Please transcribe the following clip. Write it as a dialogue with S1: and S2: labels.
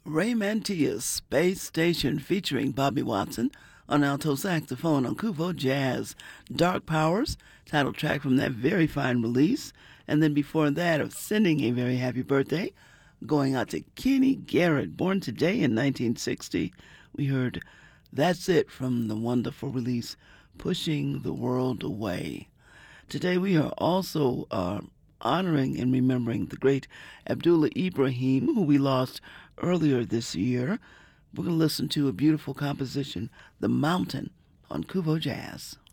S1: Ray Mantia's Space Station featuring Bobby Watson on alto saxophone on Kuvo Jazz. Dark Powers, title track from that very fine release. And then before that, of sending a very happy birthday, going out to Kenny Garrett, born today in 1960. We heard That's It from the wonderful release Pushing the World Away. Today we are also honoring and remembering the great Abdullah Ibrahim, who we lost earlier this year. We're going to listen to a beautiful composition, The Mountain, on Kuvo Jazz.